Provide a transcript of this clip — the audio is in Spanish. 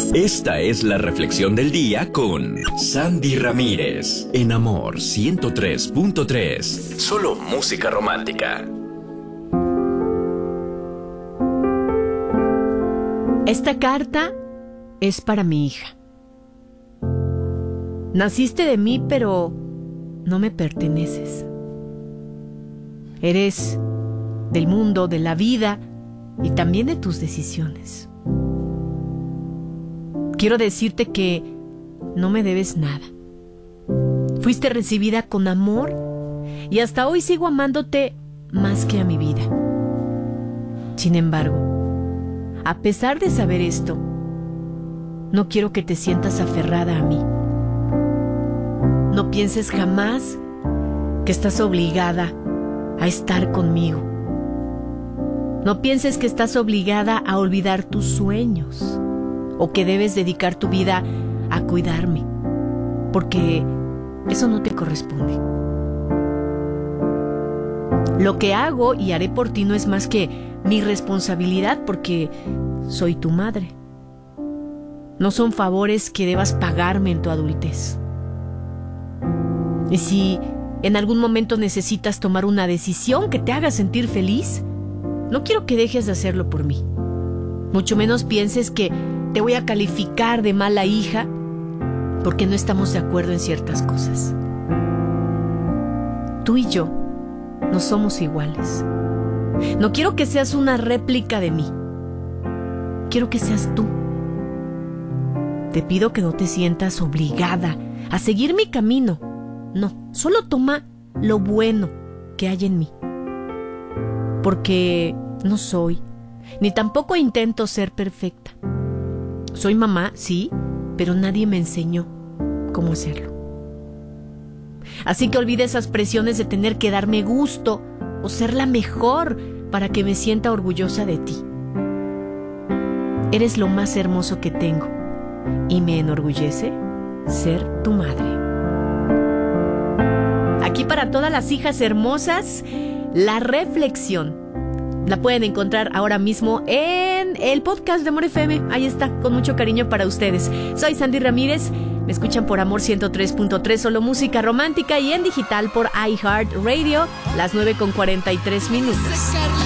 Esta es la reflexión del día con Sandy Ramírez en Amor 103.3. Solo música romántica. Esta carta es para mi hija. Naciste de mí, pero no me perteneces. Eres del mundo, de la vida y también de tus decisiones. Quiero decirte que no me debes nada. Fuiste recibida con amor y hasta hoy sigo amándote más que a mi vida. Sin embargo, a pesar de saber esto, no quiero que te sientas aferrada a mí. No pienses jamás que estás obligada a estar conmigo. No pienses que estás obligada a olvidar tus sueños o que debes dedicar tu vida a cuidarme, porque eso no te corresponde. Lo que hago y haré por ti no es más que mi responsabilidad, porque soy tu madre. No son favores que debas pagarme en tu adultez. Y si en algún momento necesitas tomar una decisión que te haga sentir feliz, no quiero que dejes de hacerlo por mí. Mucho menos pienses que te voy a calificar de mala hija porque no estamos de acuerdo en ciertas cosas. Tú y yo no somos iguales. No quiero que seas una réplica de mí. Quiero que seas tú. Te pido que no te sientas obligada a seguir mi camino. No, solo toma lo bueno que hay en mí. Porque no soy, ni tampoco intento ser perfecta. Soy mamá, sí, pero nadie me enseñó cómo hacerlo. Así que olvida esas presiones de tener que darme gusto o ser la mejor para que me sienta orgullosa de ti. Eres lo más hermoso que tengo y me enorgullece ser tu madre. Aquí para todas las hijas hermosas, la reflexión la pueden encontrar ahora mismo en el podcast de Amor FM. Ahí está, con mucho cariño para ustedes. Soy Sandy Ramírez. Me escuchan por Amor 103.3, solo música romántica, y en digital por iHeartRadio, las 9:43 minutos.